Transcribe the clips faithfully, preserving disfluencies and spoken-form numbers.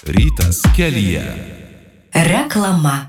Rytas kelyje. Reklama.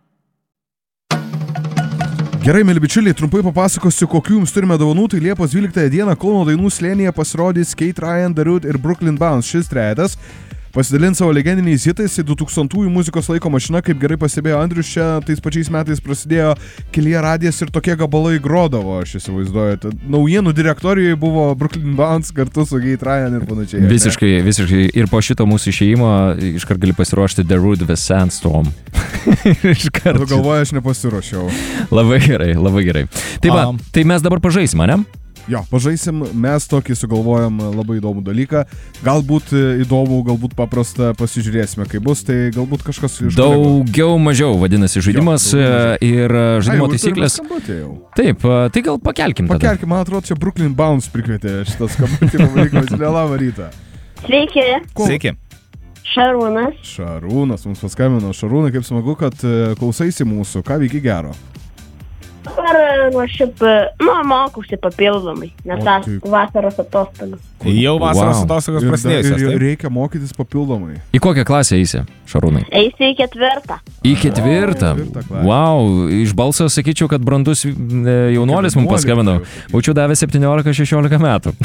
Gerai, mėly bičiuliai, trumpai papasakosiu, kokių jums turime dovanų. Tai Liepos dvyliktąją dieną Kauno dainų slėnyje pasirodys Kate Ryan, The Root ir Brooklyn Bounce. Šis trejetas pasidalins savo legendiniais hitais. Du tūkstantųjų muzikos laiko mašina, kaip gerai pastebėjo Andrius, čia tais pačiais metais prasidėjo kelyje radijas ir tokie gabalai grodavo, aš įsivaizduoju. Naujienų direktorijoje buvo Brooklyn Bounce kartu su Kate Ryan ir panašiai. Visiškai, visiškai. Ir po šito mūsų išėjimo iškart gali pasiruošti The Root The Sandstorm. Iškart. Tu galvoji, aš nepasiruošiau. Labai gerai, labai gerai. Tai va, um. tai mes dabar pažaisim, ne? Jo, pažaisim, mes tokį sugalvojam labai įdomų dalyką. Galbūt įdomų, galbūt paprasta, pasižiūrėsime, kaip bus, tai galbūt kažkas iš... Daugiau mažiau vadinasi žaidimas jo, ir žaidimo taisyklės. Taip, tai gal pakelkim tada. Pakelkim, man atrodo, čia Brooklyn Bounce prikvietė šitas skambutį pavalikas. Labą rytą. Sveiki. Ko? Sveiki. Šarūnas. Šarūnas mums paskambino. Šarūnai, kaip smagu, kad klausaisi mūsų. Ką veiki gero? Ar, nu, šiaip, nu, mokusi papildomai, nes tas vasaros atostogas. Jau vasaros wow. atostogos prasidėjusios. Ir, ir reikia mokytis papildomai. Į kokią klasę eisi, Šarūnai? Eisi į ketvirtą. Į ketvirtą? Wow, iš balso sakyčiau, kad brandus jaunuolis mums paskambino. Būčiau davę septyniolika šešiolika metų.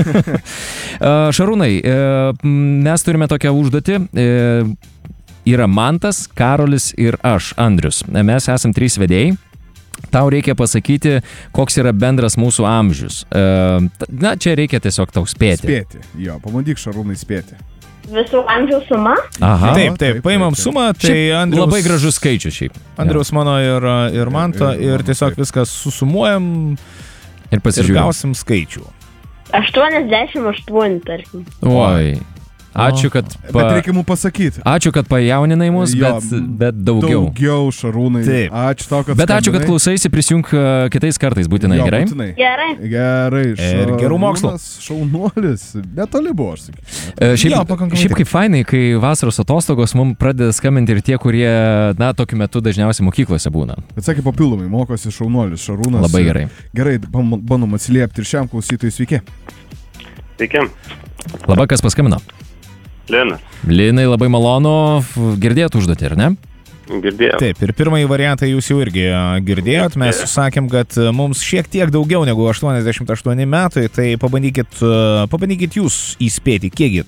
Šarūnai, mes turime tokią užduotį. Yra Mantas, Karolis ir aš, Andrius. Mes esam trys vedėjai. Tau reikia pasakyti, koks yra bendras mūsų amžius. Na, čia reikia tiesiog tau spėti. Spėti, jo, pabandyk Šarūnai spėti. Visų amžiaus suma? Aha. Taip, taip, paimam sumą, tai Andriaus... Labai gražus skaičius šiaip. Andriaus mano ir, ir Manto ir, ir, ir tiesiog viskas susumuojam ir pasižiūrėjom. Ir gausim skaičių. aštuoniasdešimt aštuoni, tarkim. Oi. Ačiū, kad... Pa... Bet reikia mums pasakyti. Ačiū, kad pajauninai mus, jo, bet, bet daugiau. Daugiau, Šarūnai. Taip. Ačiū tau, kad... Bet skambinai. Ačiū, kad klausaisi, prisijunk kitais kartais, būtinai, jo, gerai? Būtinai. Gerai. Gerai. Ir gerų mokslų. Šaunuolis. Netoli buvo, aš sakyčiau. E, šiaip, jo, šiaip kaip fainai, kai vasaros atostogos mums pradeda skambinti ir tie, kurie, na, tokiu metu dažniausiai mokyklose būna. Bet sakė, papildomai mokosi šaunuolis, Šarūnas. Labai gerai. Gerai, bandom atsiliepti ir šiam klausytojui. Sveiki. Sveiki. Labai kas paskambino? Linas. Linai, labai malonu. Girdėjot užduotį, ar ne? Girdėjau. Taip, ir pirmąjį variantą jūs jau irgi girdėjot. Mes sakėm, kad mums šiek tiek daugiau negu aštuoniasdešimt aštuoni metai, tai pabandykit, pabandykit jūs įspėti, kiekgi?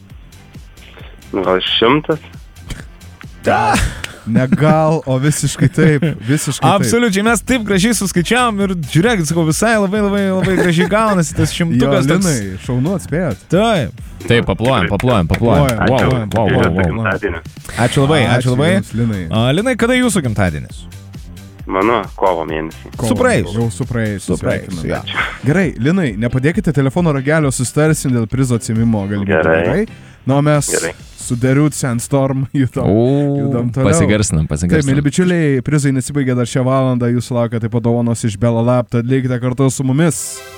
Gal šimtas? Da. Ne gal, o visiškai taip, visiškai taip. Absoliučiai, mes taip gražiai suskaičiavom ir žiūrėkit, sakau, visai labai labai labai gražiai gaunasi tas šimtukas. Jo, Linai, toks... šaunu atspėjot. Taip. Taip, papluojam, papluojam, papluojam. Wow, wow, wow, wow, wow. Ačiū labai, ačiū labai. Jums, Linai. A, Linai, kada jūsų gimtadienis? Mano, kovo mėnesį. Su praėjusiu. Jau su praėjusiu. Su praėjusiu, ja. Gerai, Linai, nepadėkite telefono ragelio, sustarsim dėl prizo atsiėmimo galimybę. Gerai. Na, mes Gerai. Su The Root Sandstorm judam, judam toliau. Pasigarsinam, pasigarsinam. Taip, mėly bičiuliai, prizai nesibaigė dar šią valandą, jūsų laukia taip pat dovanos iš Bela Lab, tad likite kartu su mumis.